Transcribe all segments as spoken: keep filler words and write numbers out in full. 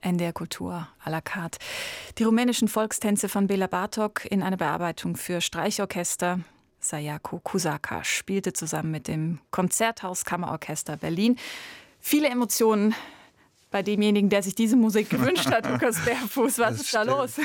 N D R Kultur à la carte. Die rumänischen Volkstänze von Béla Bartók in einer Bearbeitung für Streichorchester. Sayako Kusaka spielte zusammen mit dem Konzerthaus Kammerorchester Berlin. Viele Emotionen bei demjenigen, der sich diese Musik gewünscht hat, Lukas Berfuß. Was das ist stimmt. da los?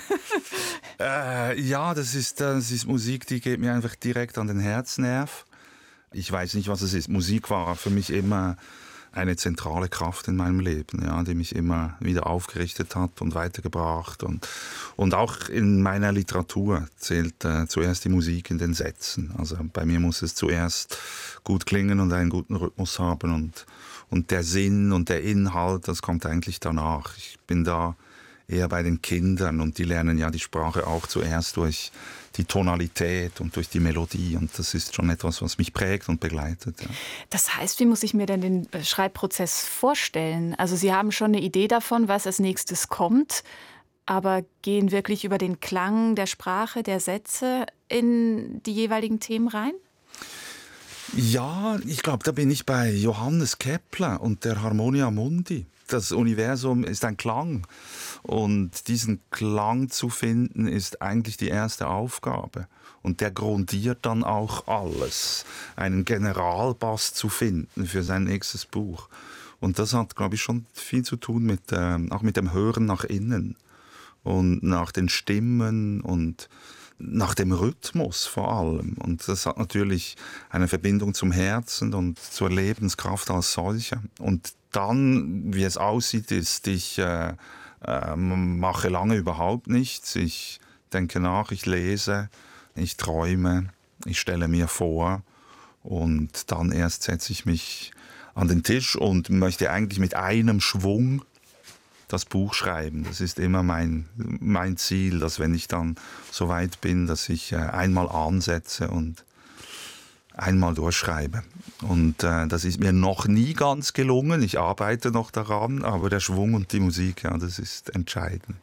äh, ja, das ist, das ist Musik, die geht mir einfach direkt an den Herznerv. Ich weiß nicht, was es ist. Musik war für mich immer eine zentrale Kraft in meinem Leben, ja, die mich immer wieder aufgerichtet hat und weitergebracht. Und, und auch in meiner Literatur zählt äh, zuerst die Musik in den Sätzen. Also bei mir muss es zuerst gut klingen und einen guten Rhythmus haben. Und, und der Sinn und der Inhalt, das kommt eigentlich danach. Ich bin da eher bei den Kindern und die lernen ja die Sprache auch zuerst durch die Tonalität und durch die Melodie. Und das ist schon etwas, was mich prägt und begleitet. Ja. Das heißt, wie muss ich mir denn den Schreibprozess vorstellen? Also Sie haben schon eine Idee davon, was als nächstes kommt, aber gehen wirklich über den Klang der Sprache, der Sätze in die jeweiligen Themen rein? Ja, ich glaube, da bin ich bei Johannes Kepler und der Harmonia Mundi. Das Universum ist ein Klang und diesen Klang zu finden, ist eigentlich die erste Aufgabe. Und der grundiert dann auch alles, einen Generalbass zu finden für sein nächstes Buch. Und das hat, glaube ich, schon viel zu tun mit, äh, auch mit dem Hören nach innen und nach den Stimmen und nach dem Rhythmus vor allem. Und das hat natürlich eine Verbindung zum Herzen und zur Lebenskraft als solche. Und dann, wie es aussieht, ist, ich äh, äh, mache lange überhaupt nichts. Ich denke nach, ich lese, ich träume, ich stelle mir vor und dann erst setze ich mich an den Tisch und möchte eigentlich mit einem Schwung das Buch schreiben. Das ist immer mein, mein Ziel, dass wenn ich dann so weit bin, dass ich äh, einmal ansetze und einmal durchschreibe. Und äh, das ist mir noch nie ganz gelungen. Ich arbeite noch daran, aber der Schwung und die Musik, ja, das ist entscheidend.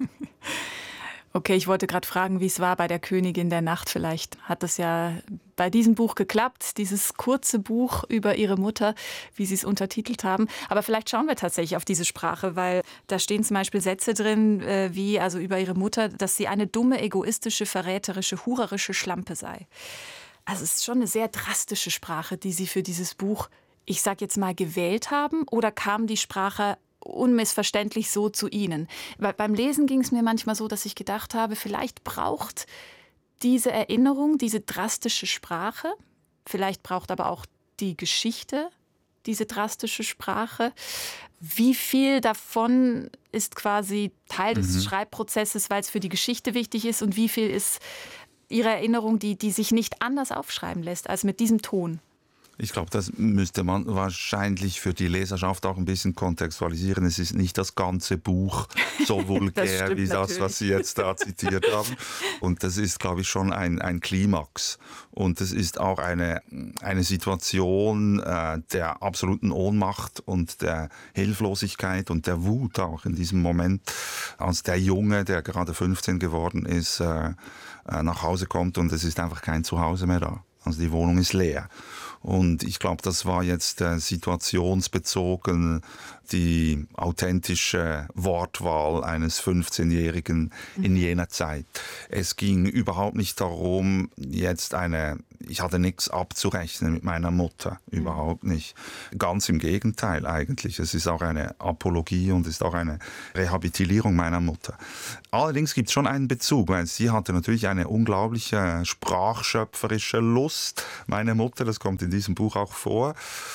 Okay, ich wollte gerade fragen, wie es war bei der Königin der Nacht. Vielleicht hat das ja bei diesem Buch geklappt, dieses kurze Buch über ihre Mutter, wie Sie es untertitelt haben. Aber vielleicht schauen wir tatsächlich auf diese Sprache, weil da stehen zum Beispiel Sätze drin, äh, wie also über ihre Mutter, dass sie eine dumme, egoistische, verräterische, hurerische Schlampe sei. Also es ist schon eine sehr drastische Sprache, die Sie für dieses Buch, ich sag jetzt mal, gewählt haben. Oder kam die Sprache unmissverständlich so zu Ihnen? Weil beim Lesen ging es mir manchmal so, dass ich gedacht habe, vielleicht braucht diese Erinnerung, diese drastische Sprache, vielleicht braucht aber auch die Geschichte diese drastische Sprache. Wie viel davon ist quasi Teil des mhm. Schreibprozesses, weil es für die Geschichte wichtig ist, und wie viel ist Ihre Erinnerung, die, die sich nicht anders aufschreiben lässt als mit diesem Ton? Ich glaube, das müsste man wahrscheinlich für die Leserschaft auch ein bisschen kontextualisieren. Es ist nicht das ganze Buch so vulgär wie das, natürlich. Was Sie jetzt da zitiert haben. Und das ist, glaube ich, schon ein, ein Klimax. Und es ist auch eine, eine Situation äh, der absoluten Ohnmacht und der Hilflosigkeit und der Wut auch in diesem Moment, als der Junge, der gerade fünfzehn geworden ist, äh, äh, nach Hause kommt und es ist einfach kein Zuhause mehr da. Also die Wohnung ist leer. Und ich glaube, das war jetzt äh, situationsbezogen die authentische Wortwahl eines fünfzehnjährigen in jener Zeit. Es ging überhaupt nicht darum, jetzt eine, ich hatte nichts abzurechnen mit meiner Mutter, überhaupt nicht. Ganz im Gegenteil eigentlich. Es ist auch eine Apologie und ist auch eine Rehabilitierung meiner Mutter. Allerdings gibt es schon einen Bezug, weil sie hatte natürlich eine unglaubliche sprachschöpferische Lust. Meine Mutter, das kommt in diesem Buch auch vor.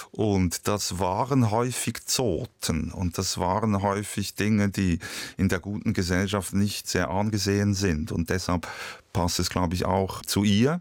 Und das waren häufig Zoten. Und das waren häufig Dinge, die in der guten Gesellschaft nicht sehr angesehen sind. Und deshalb passt es, glaube ich, auch zu ihr.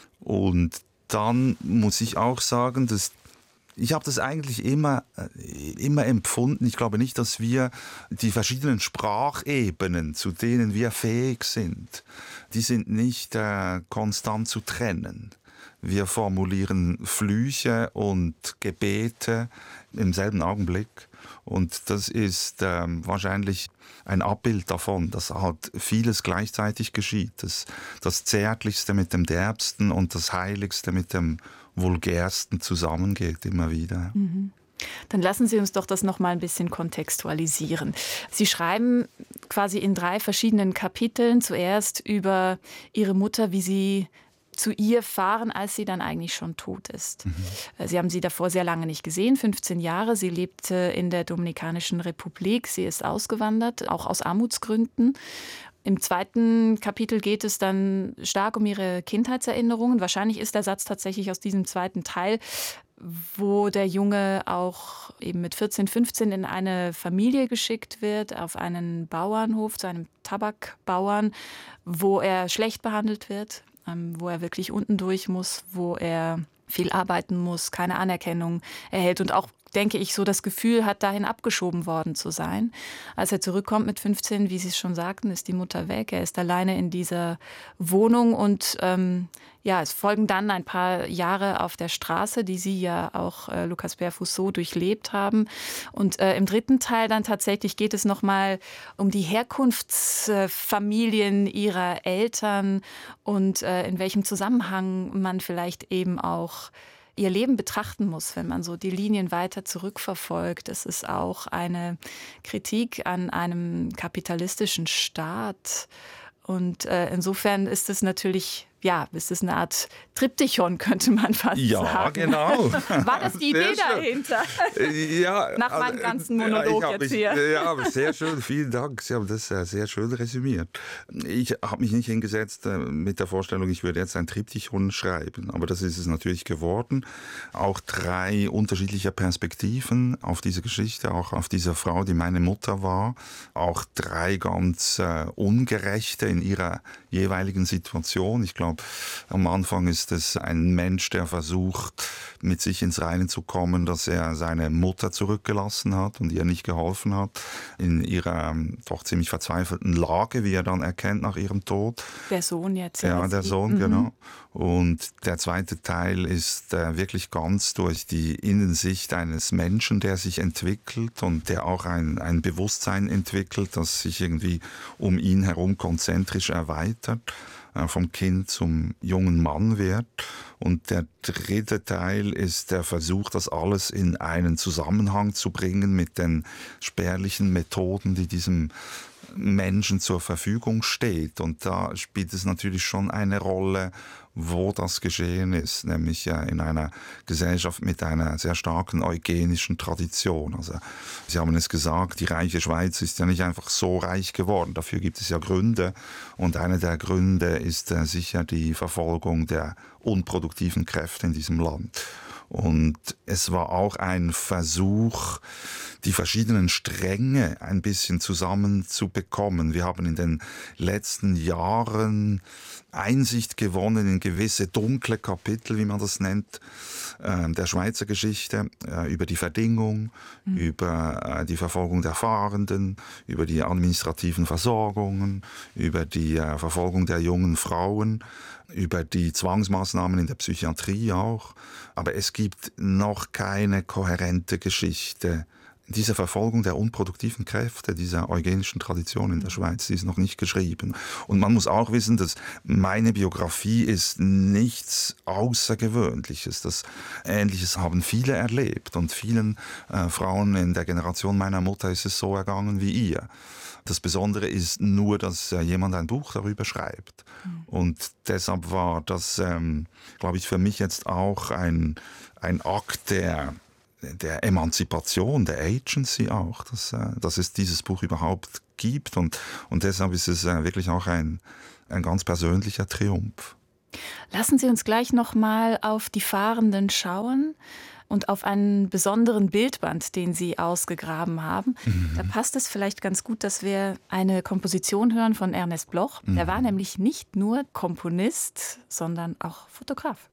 Und dann muss ich auch sagen, dass ich habe das eigentlich immer, immer empfunden. Ich glaube nicht, dass wir die verschiedenen Sprachebenen, zu denen wir fähig sind, die sind nicht äh, konstant zu trennen. Wir formulieren Flüche und Gebete im selben Augenblick. Und das ist ähm, wahrscheinlich ein Abbild davon, dass halt vieles gleichzeitig geschieht. Das, das Zärtlichste mit dem Derbsten und das Heiligste mit dem Vulgärsten zusammengeht immer wieder. Mhm. Dann lassen Sie uns doch das noch mal ein bisschen kontextualisieren. Sie schreiben quasi in drei verschiedenen Kapiteln zuerst über Ihre Mutter, wie Sie zu ihr fahren, als sie dann eigentlich schon tot ist. Mhm. Sie haben sie davor sehr lange nicht gesehen, fünfzehn Jahre. Sie lebte in der Dominikanischen Republik. Sie ist ausgewandert, auch aus Armutsgründen. Im zweiten Kapitel geht es dann stark um ihre Kindheitserinnerungen. Wahrscheinlich ist der Satz tatsächlich aus diesem zweiten Teil, wo der Junge auch eben mit vierzehn, fünfzehn in eine Familie geschickt wird, auf einen Bauernhof, zu einem Tabakbauern, wo er schlecht behandelt wird, wo er wirklich unten durch muss, wo er viel arbeiten muss, keine Anerkennung erhält und auch, denke ich, so das Gefühl hat, dahin abgeschoben worden zu sein. Als er zurückkommt mit fünfzehn, wie Sie es schon sagten, ist die Mutter weg. Er ist alleine in dieser Wohnung und ähm, ja, es folgen dann ein paar Jahre auf der Straße, die Sie ja auch, äh, Lucas Perfus, so durchlebt haben. Und äh, im dritten Teil dann tatsächlich geht es nochmal um die Herkunftsfamilien ihrer Eltern und äh, in welchem Zusammenhang man vielleicht eben auch ihr Leben betrachten muss, wenn man so die Linien weiter zurückverfolgt. Es ist auch eine Kritik an einem kapitalistischen Staat. Und äh, insofern ist es natürlich, ja, ist es eine Art Triptychon, könnte man fast ja, sagen. Ja, genau. War das die Idee dahinter? Ja, nach meinem ganzen Monolog jetzt mich, hier. Ja, sehr schön, vielen Dank. Sie haben das sehr schön resümiert. Ich habe mich nicht hingesetzt mit der Vorstellung, ich würde jetzt ein Triptychon schreiben, aber das ist es natürlich geworden. Auch drei unterschiedliche Perspektiven auf diese Geschichte, auch auf diese Frau, die meine Mutter war. Auch drei ganz äh, ungerechte in ihrer jeweiligen Situation. Ich glaube, am Anfang ist es ein Mensch, der versucht, mit sich ins Reine zu kommen, dass er seine Mutter zurückgelassen hat und ihr nicht geholfen hat, in ihrer doch ziemlich verzweifelten Lage, wie er dann erkennt nach ihrem Tod. Der Sohn jetzt. Ja, der Sohn, mhm. genau. Und der zweite Teil ist äh, wirklich ganz durch die Innensicht eines Menschen, der sich entwickelt und der auch ein, ein Bewusstsein entwickelt, das sich irgendwie um ihn herum konzentrisch erweitert, vom Kind zum jungen Mann wird. Und der dritte Teil ist der Versuch, das alles in einen Zusammenhang zu bringen mit den spärlichen Methoden, die diesem Menschen zur Verfügung steht. Und da spielt es natürlich schon eine Rolle, wo das geschehen ist, nämlich ja in einer Gesellschaft mit einer sehr starken eugenischen Tradition. Also Sie haben es gesagt, die reiche Schweiz ist ja nicht einfach so reich geworden. Dafür gibt es ja Gründe. Und einer der Gründe ist äh, sicher die Verfolgung der unproduktiven Kräfte in diesem Land. Und es war auch ein Versuch, die verschiedenen Stränge ein bisschen zusammenzubekommen. Wir haben in den letzten Jahren Einsicht gewonnen in gewisse dunkle Kapitel, wie man das nennt, der Schweizer Geschichte, über die Verdingung, mhm. über die Verfolgung der Fahrenden, über die administrativen Versorgungen, über die Verfolgung der jungen Frauen, über die Zwangsmaßnahmen in der Psychiatrie auch. Aber es gibt noch keine kohärente Geschichte. Diese Verfolgung der unproduktiven Kräfte, dieser eugenischen Tradition in der Schweiz, die ist noch nicht geschrieben. Und man muss auch wissen, dass meine Biografie ist nichts Außergewöhnliches. Das Ähnliches haben viele erlebt. Und vielen äh, Frauen in der Generation meiner Mutter ist es so ergangen wie ihr. Das Besondere ist nur, dass äh, jemand ein Buch darüber schreibt. Mhm. Und deshalb war das, ähm, glaube ich, für mich jetzt auch ein, ein Akt der, der Emanzipation, der Agency auch, dass, äh, dass es dieses Buch überhaupt gibt. Und, und deshalb ist es äh, wirklich auch ein, ein ganz persönlicher Triumph. Lassen Sie uns gleich noch mal auf die Fahrenden schauen. Und auf einen besonderen Bildband, den Sie ausgegraben haben. Mhm. Da passt es vielleicht ganz gut, dass wir eine Komposition hören von Ernest Bloch. Mhm. Der war nämlich nicht nur Komponist, sondern auch Fotograf.